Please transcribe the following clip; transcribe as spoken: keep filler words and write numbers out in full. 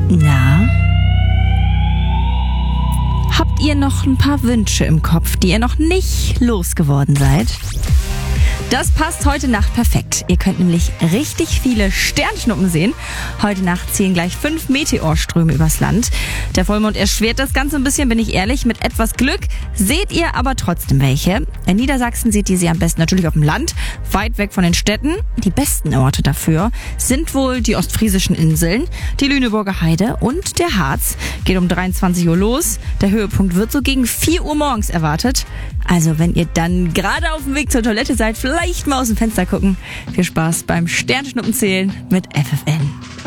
Na? Habt ihr noch ein paar Wünsche im Kopf, die ihr noch nicht losgeworden seid? Das passt heute Nacht perfekt. Ihr könnt nämlich richtig viele Sternschnuppen sehen. Heute Nacht ziehen gleich fünf Meteorströme übers Land. Der Vollmond erschwert das Ganze ein bisschen, bin ich ehrlich. Mit etwas Glück seht ihr aber trotzdem welche. In Niedersachsen seht ihr sie am besten natürlich auf dem Land, weit weg von den Städten. Die besten Orte dafür sind wohl die ostfriesischen Inseln, die Lüneburger Heide und der Harz. Geht um dreiundzwanzig Uhr los. Der Höhepunkt wird so gegen vier Uhr morgens erwartet. Also wenn ihr dann gerade auf dem Weg zur Toilette seid, vielleicht mal aus dem Fenster gucken. Viel Spaß beim Sternschnuppenzählen mit F F N.